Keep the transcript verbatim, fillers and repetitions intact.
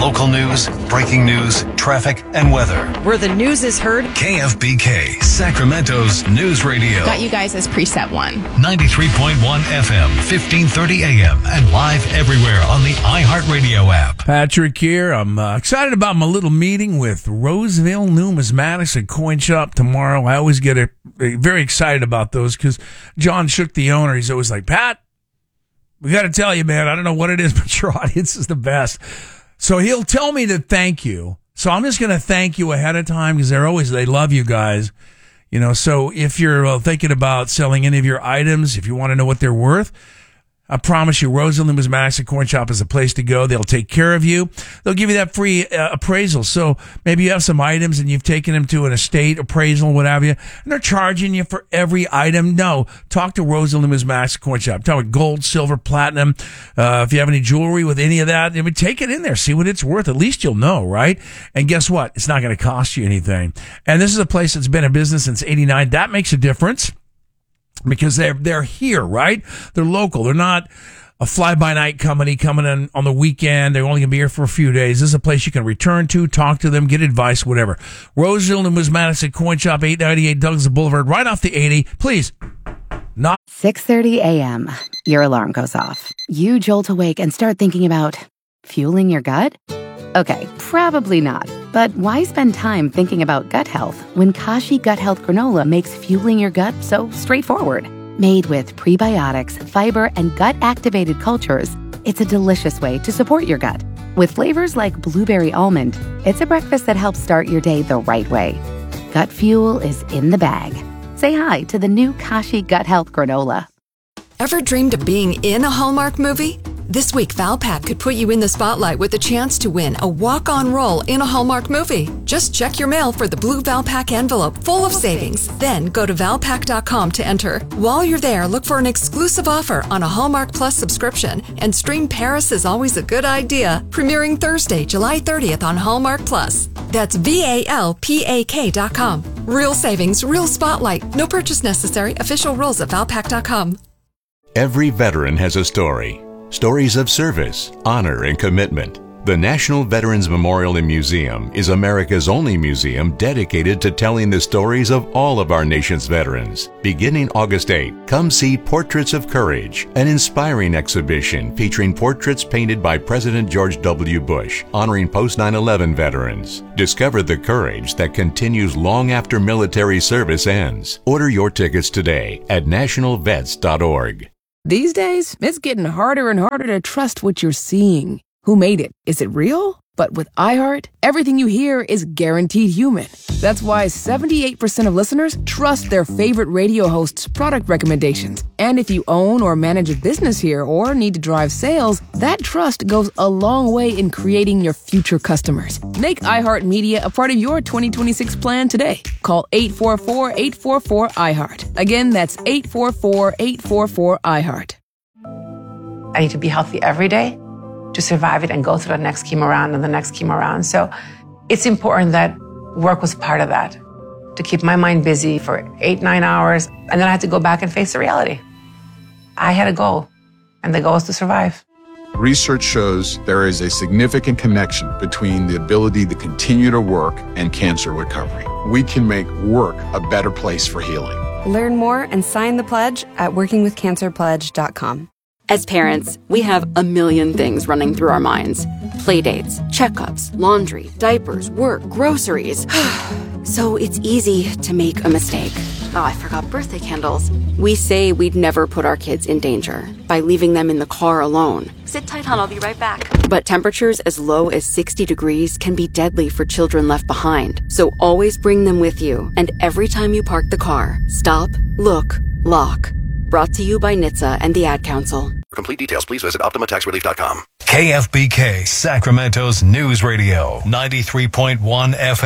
Local news, breaking news, traffic, and weather. Where the news is heard. K F B K, Sacramento's News Radio. Got you guys as preset one. ninety-three point one F M, fifteen thirty A M, and live everywhere on the iHeartRadio app. Patrick here. I'm uh, excited about my little meeting with Roseville Numismatics and Coin Shop tomorrow. I always get a, a, very excited about those because John Shook, the owner, he's always like, Pat, we got to tell you, man, I don't know what it is, but your audience is the best. So he'll tell me to thank you. So I'm just going to thank you ahead of time because they're always, they love you guys. You know, so if you're uh, thinking about selling any of your items, if you want to know what they're worth, I promise you, Roseville Numismatics and Coin Shop is a place to go. They'll take care of you. They'll give you that free uh, appraisal. So maybe you have some items and you've taken them to an estate appraisal, what have you, and they're charging you for every item. No, talk to Roseville Numismatics and Coin Shop. Talk about gold, silver, platinum. Uh, if you have any jewelry with any of that, I mean, take it in there. See what it's worth. At least you'll know, right? And guess what? It's not going to cost you anything. And this is a place that's been in business since eighty-nine. That makes a difference. Because they're, they're here, right? They're local. They're not a fly-by-night company coming in on the weekend. They're only going to be here for a few days. This is a place you can return to, talk to them, get advice, whatever. Roseville Numismatics and Coin Shop, eight ninety-eight Douglas Boulevard, right off the eighty. Please, not. six thirty a.m. Your alarm goes off. You jolt awake and start thinking about fueling your gut? Okay, probably not. But why spend time thinking about gut health when Kashi Gut Health Granola makes fueling your gut so straightforward? Made with prebiotics, fiber, and gut-activated cultures, it's a delicious way to support your gut. With flavors like blueberry almond, it's a breakfast that helps start your day the right way. Gut fuel is in the bag. Say hi to the new Kashi Gut Health Granola. Ever dreamed of being in a Hallmark movie? This week, Valpak could put you in the spotlight with a chance to win a walk-on role in a Hallmark movie. Just check your mail for the blue Valpak envelope full of savings. Then go to valpak dot com to enter. While you're there, look for an exclusive offer on a Hallmark Plus subscription and stream Paris is Always a Good Idea, premiering Thursday, July thirtieth on Hallmark Plus. That's V A L P A K dot com. Real savings, real spotlight. No purchase necessary. Official rules at valpak dot com. Every veteran has a story. Stories of service, honor, and commitment. The National Veterans Memorial and Museum is America's only museum dedicated to telling the stories of all of our nation's veterans. Beginning August eighth, come see Portraits of Courage, an inspiring exhibition featuring portraits painted by President George W. Bush, honoring post nine eleven veterans. Discover the courage that continues long after military service ends. Order your tickets today at national vets dot org. These days, it's getting harder and harder to trust what you're seeing. Who made it? Is it real? But with iHeart, everything you hear is guaranteed human. That's why seventy-eight percent of listeners trust their favorite radio host's product recommendations. And if you own or manage a business here or need to drive sales, that trust goes a long way in creating your future customers. Make iHeart Media a part of your twenty twenty-six plan today. Call eight four four, eight four four, iHeart. Again, that's eight four four, eight four four, iHeart. I need to be healthy every day to survive it and go through the next chemo round and the next chemo round. So it's important that work was part of that, to keep my mind busy for eight, nine hours. And then I had to go back and face the reality. I had a goal, and the goal is to survive. Research shows there is a significant connection between the ability to continue to work and cancer recovery. We can make work a better place for healing. Learn more and sign the pledge at working with cancer pledge dot com. As parents, we have a million things running through our minds. Playdates, checkups, laundry, diapers, work, groceries. So it's easy to make a mistake. Oh, I forgot birthday candles. We say we'd never put our kids in danger by leaving them in the car alone. Sit tight, hon, I'll be right back. But temperatures as low as sixty degrees can be deadly for children left behind. So always bring them with you. And every time you park the car, stop, look, lock. Brought to you by N H T S A and the Ad Council. For complete details, please visit Optima Tax Relief dot com. K F B K, Sacramento's News Radio, ninety-three point one F M.